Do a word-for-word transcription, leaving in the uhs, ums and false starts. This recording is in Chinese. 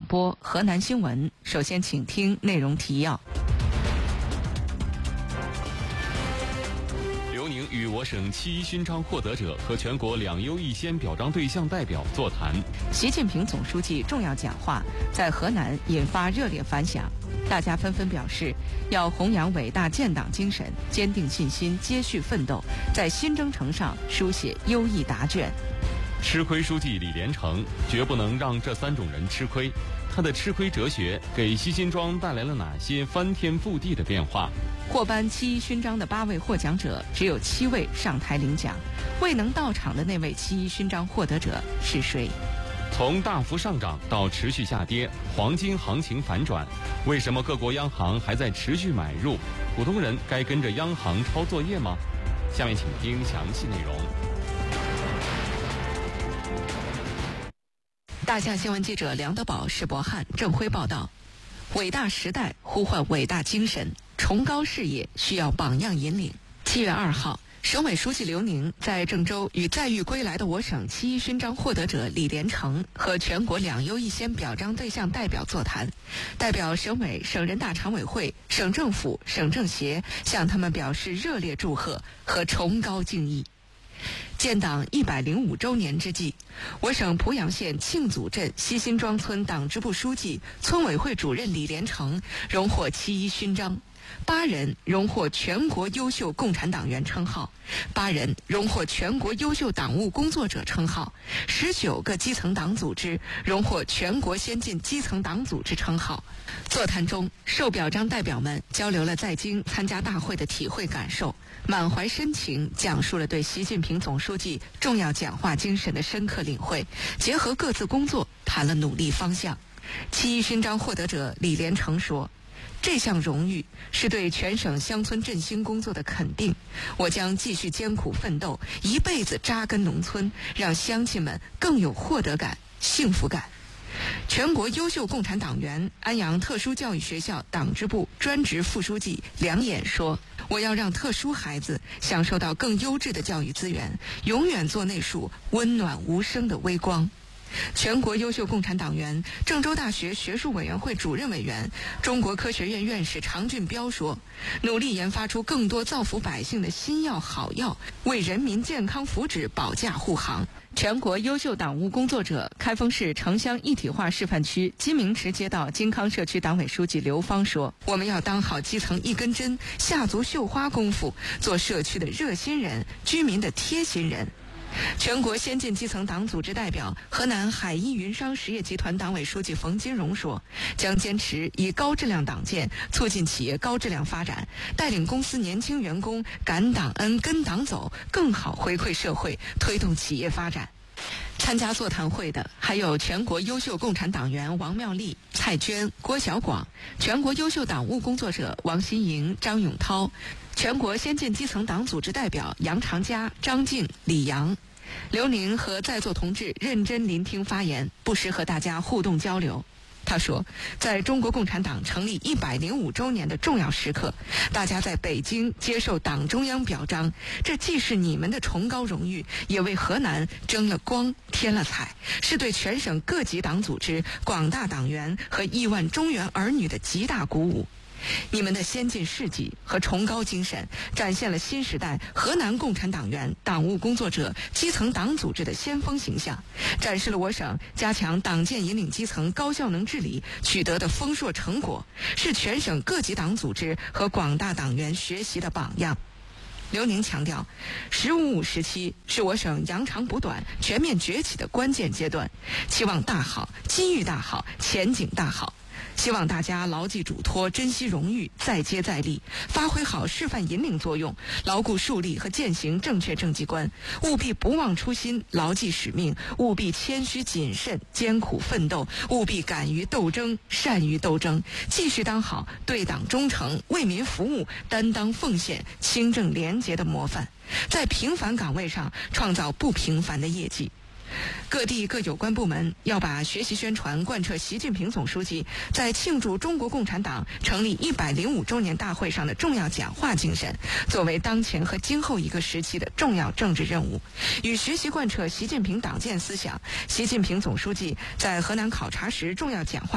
播河南新闻。首先请听内容提要。 刘宁与我省七一勋章获得者和全国两优一先表彰对象代表座谈。 习近平总书记重要讲话在河南引发热烈反响，大家纷纷表示要弘扬伟大建党精神，坚定信心，接续奋斗，在新征程上书写优异答卷。 吃亏书记李连成绝不能让这三种人吃亏，他的吃亏哲学给西辛庄带来了哪些翻天覆地的变化？ 获颁七一勋章的八位获奖者，只有七位上台领奖，未能到场的那位七一勋章获得者是谁？ 从大幅上涨到持续下跌，黄金行情反转，为什么各国央行还在持续买入？普通人该跟着央行抄作业吗？下面请听详细内容。 大象新闻记者梁德宝、石博汉、郑辉报道。伟大时代呼唤伟大精神，崇高事业需要榜样引领。七月二号，省委书记刘宁在郑州与载誉归来的我省七一勋章获得者李连成和全国两优一先表彰对象代表座谈，代表省委、省人大常委会、省政府、省政协向他们表示热烈祝贺和崇高敬意。建党一百零五周年之际，我省濮阳县庆祖镇西辛庄村党支部书记、村委会主任李连成荣获七一勋章，八人荣获全国优秀共产党员称号，八人荣获全国优秀党务工作者称号，十九个基层党组织荣获全国先进基层党组织称号。座谈中，受表彰代表们交流了在京参加大会的体会感受，满怀深情讲述了对习近平总书记重要讲话精神的深刻领会，结合各自工作谈了努力方向。七一勋章获得者李连成说，这项荣誉是对全省乡村振兴工作的肯定，我将继续艰苦奋斗，一辈子扎根农村，让乡亲们更有获得感、幸福感。全国优秀共产党员安阳特殊教育学校党支部专职副书记梁衍说，我要让特殊孩子享受到更优质的教育资源，永远做那束温暖无声的微光。全国优秀共产党员郑州大学学术委员会主任委员、中国科学院院士常俊彪说，努力研发出更多造福百姓的新药好药，为人民健康福祉保驾护航。全国优秀党务工作者开封市城乡一体化示范区金明池街道金康社区党委书记刘芳说，我们要当好基层一根针，下足绣花功夫，做社区的热心人，居民的贴心人。全国先进基层党组织代表、河南海一云商实业集团党委书记冯金荣说，将坚持以高质量党建促进企业高质量发展，带领公司年轻员工感党恩、跟党走，更好回馈社会，推动企业发展。参加座谈会的还有全国优秀共产党员王妙丽、蔡娟、郭小广，全国优秀党务工作者王新莹、张永涛，全国先进基层党组织代表杨长佳、张静、李阳。刘宁和在座同志认真聆听发言，不时和大家互动交流。他说，在中国共产党成立一百零五周年的重要时刻，大家在北京接受党中央表彰，这既是你们的崇高荣誉，也为河南争了光、添了彩，是对全省各级党组织、广大党员和亿万中原儿女的极大鼓舞。你们的先进事迹和崇高精神，展现了新时代河南共产党员、党务工作者、基层党组织的先锋形象，展示了我省加强党建引领基层高效能治理取得的丰硕成果，是全省各级党组织和广大党员学习的榜样。刘宁强调，十五五时期是我省扬长补短、全面崛起的关键阶段，期望大好，机遇大好，前景大好。希望大家牢记嘱托，珍惜荣誉，再接再厉，发挥好示范引领作用，牢固树立和践行正确政绩观，务必不忘初心，牢记使命，务必谦虚谨慎，艰苦奋斗，务必敢于斗争，善于斗争，继续当好对党忠诚、为民服务、担当奉献、清正廉洁的模范，在平凡岗位上创造不平凡的业绩。各地各有关部门要把学习宣传贯彻习近平总书记在庆祝中国共产党成立一百零五周年大会上的重要讲话精神，作为当前和今后一个时期的重要政治任务，与学习贯彻习近平党建思想、习近平总书记在河南考察时重要讲话